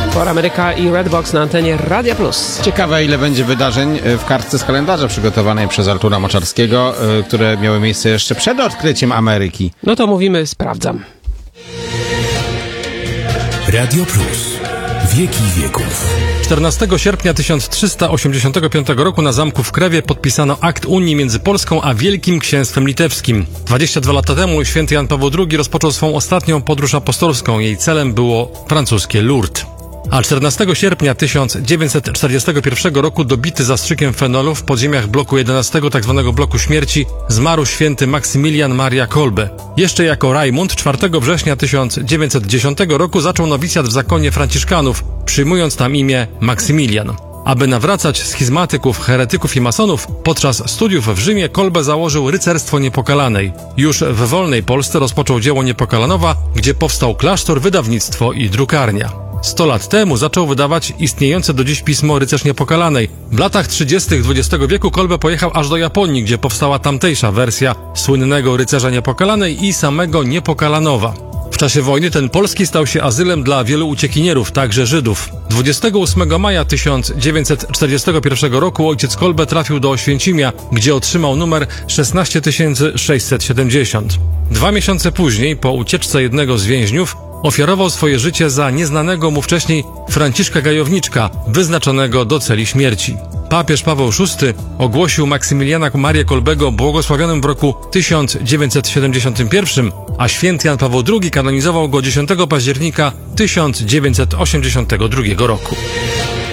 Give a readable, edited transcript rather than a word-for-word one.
For America i Redbox na antenie Radia Plus. Ciekawe, ile będzie wydarzeń w kartce z kalendarza przygotowanej przez Artura Moczarskiego, które miały miejsce jeszcze przed odkryciem Ameryki. No to mówimy, sprawdzam. Radio Plus. Wieki wieków. 14 sierpnia 1385 roku na zamku w Krewie podpisano akt Unii między Polską a Wielkim Księstwem Litewskim. 22 lata temu święty Jan Paweł II rozpoczął swą ostatnią podróż apostolską. Jej celem było francuskie Lourdes. A 14 sierpnia 1941 roku dobity zastrzykiem fenolu w podziemiach bloku 11, tzw. bloku śmierci, zmarł święty Maksymilian Maria Kolbe. Jeszcze jako Rajmund 4 września 1910 roku zaczął nowicjat w zakonie franciszkanów, przyjmując tam imię Maksymilian. Aby nawracać schizmatyków, heretyków i masonów, podczas studiów w Rzymie Kolbe założył Rycerstwo Niepokalanej. Już w wolnej Polsce rozpoczął dzieło Niepokalanowa, gdzie powstał klasztor, wydawnictwo i drukarnia. 100 lat temu zaczął wydawać istniejące do dziś pismo Rycerz Niepokalanej. W latach 30. XX wieku Kolbe pojechał aż do Japonii, gdzie powstała tamtejsza wersja słynnego Rycerza Niepokalanej i samego Niepokalanowa. W czasie wojny ten polski stał się azylem dla wielu uciekinierów, także Żydów. 28 maja 1941 roku ojciec Kolbe trafił do Oświęcimia, gdzie otrzymał numer 16670. 2 miesiące później, po ucieczce jednego z więźniów, ofiarował swoje życie za nieznanego mu wcześniej Franciszka Gajowniczka, wyznaczonego do celi śmierci. Papież Paweł VI ogłosił Maksymiliana Marię Kolbego błogosławionym w roku 1971, a święty Jan Paweł II kanonizował go 10 października 1982 roku.